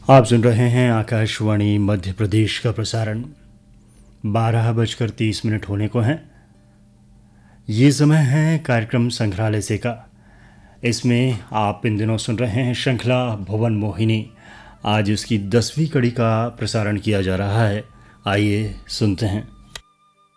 आप सुन रहे हैं आकाशवाणी मध्य प्रदेश का प्रसारण। 12:30 होने को हैं। ये समय है कार्यक्रम संग्रहालय से का। इसमें आप इन दिनों सुन रहे हैं श्रृंखला भुवन मोहिनी। आज इसकी 10वीं कड़ी का प्रसारण किया जा रहा है। आइए सुनते हैं।